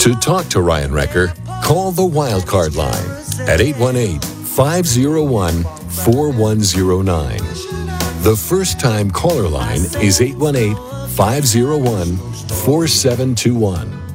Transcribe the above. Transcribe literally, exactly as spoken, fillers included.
To talk to Ryan Wrecker, call the Wildcard line at eight one eight, five oh one, four one oh nine. The first-time caller line is eight one eight, five oh one, four seven two one.